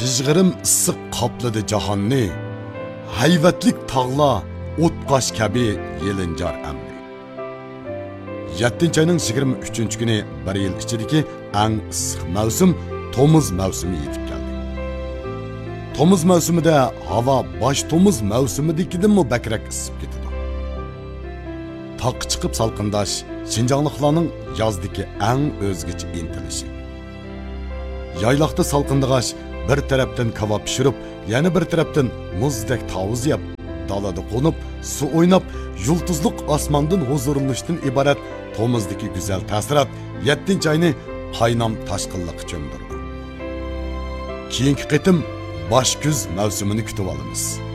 pijg'irim issiq qopladi jahonni, hayvatlik tog'lar o'tqosh kabi yelinjar amri. 7 ayning 23 kuni bir yil ichidagi eng issiq mavsum Tomuz mavsumi yetib keldi. Tomuz mavsumida havo bosh Tomuz mavsumidagidanmi bakrak isib ketadi. Taq chiqib salqindash Şinjanlıqlarning yozdagi eng o'zgacha intilishi. Yayloqda salqindag'ash bir tarafdan kebab pishirib, yana bir tarafdan muzdek tavuz yeb, dalada qo'nib, suv o'ynab, yulduzliq osmondan huzurlanishdan iborat Tomuzdagi go'zal ta'sirat 7 oyni qaynam tashqinliqqa cho'mdirdi. Keyingi qitim bosh kuz mavsumini kutib olamiz.